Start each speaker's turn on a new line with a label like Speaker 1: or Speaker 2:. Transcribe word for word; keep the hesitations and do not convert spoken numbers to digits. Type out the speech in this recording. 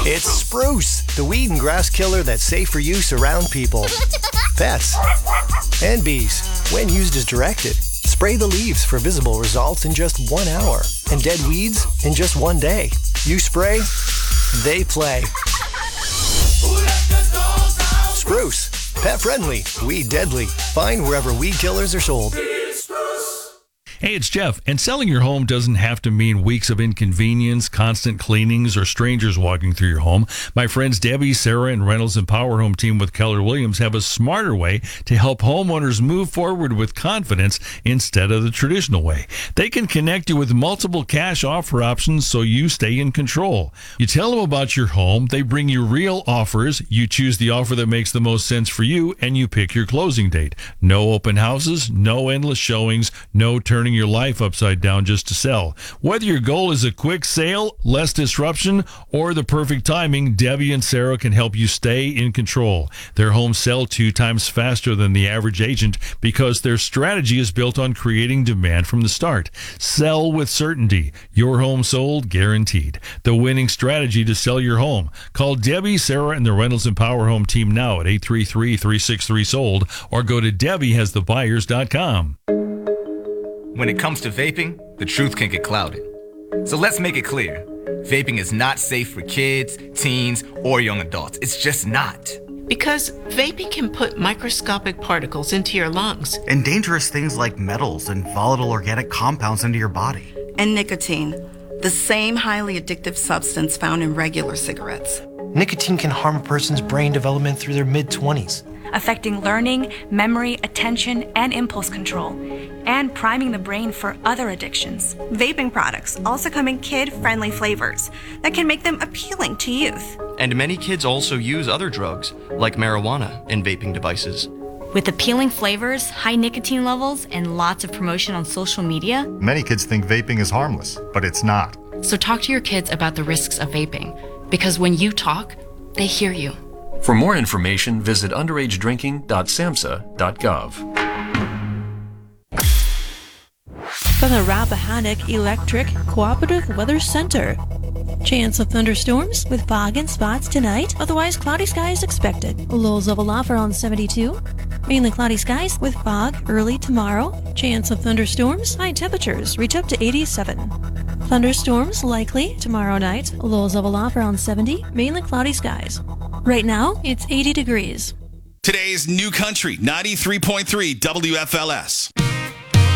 Speaker 1: It's Spruce, the weed and grass killer that's safe for use around people, pets, and bees. When used as directed, spray the leaves for visible results in just one hour and dead weeds in just one day. You spray, they play. Spruce, pet friendly, weed deadly. Find wherever weed killers are sold.
Speaker 2: Hey, it's Jeff, and selling your home doesn't have to mean weeks of inconvenience, constant cleanings, or strangers walking through your home. My friends Debbie, Sarah, and Reynolds and Power Home team with Keller Williams have a smarter way to help homeowners move forward with confidence instead of the traditional way. They can connect you with multiple cash offer options so you stay in control. You tell them about your home, they bring you real offers, you choose the offer that makes the most sense for you, and you pick your closing date. No open houses, no endless showings, no turning your life upside down just to sell. Whether your goal is a quick sale, less disruption, or the perfect timing, Debbie and Sarah can help you stay in control. Their homes sell two times faster than the average agent because their strategy is built on creating demand from the start. Sell with certainty. Your home sold guaranteed. The winning strategy to sell your home. Call Debbie, Sarah, and the Reynolds and Power Home team now at eight three three, three six three, sold or go to debbie has the buyers dot com.
Speaker 3: When it comes to vaping, the truth can get clouded. So let's make it clear. Vaping is not safe for kids, teens, or young adults. It's just not.
Speaker 4: Because vaping can put microscopic particles into your lungs.
Speaker 5: And dangerous things like metals and volatile organic compounds into your body.
Speaker 6: And nicotine, the same highly addictive substance found in regular cigarettes.
Speaker 7: Nicotine can harm a person's brain development through their mid-twenties.
Speaker 8: Affecting learning, memory, attention, and impulse control, and priming the brain for other addictions.
Speaker 9: Vaping products also come in kid-friendly flavors that can make them appealing to youth.
Speaker 10: And many kids also use other drugs, like marijuana, in vaping devices.
Speaker 11: With appealing flavors, high nicotine levels, and lots of promotion on social media,
Speaker 12: many kids think vaping is harmless, but it's not.
Speaker 13: So talk to your kids about the risks of vaping, because when you talk, they hear you.
Speaker 14: For more information, visit underage drinking dot samhsa dot gov.
Speaker 15: From the Rappahannock Electric Cooperative Weather Center. Chance of thunderstorms with fog and spots tonight, otherwise cloudy skies expected. Lows level off around seventy-two. Mainly cloudy skies with fog early tomorrow. Chance of thunderstorms, high temperatures reach up to eighty-seven. Thunderstorms likely tomorrow night. Lows level off around seventy. Mainly cloudy skies. Right now, it's eighty degrees.
Speaker 16: Today's New Country ninety-three point three W F L S.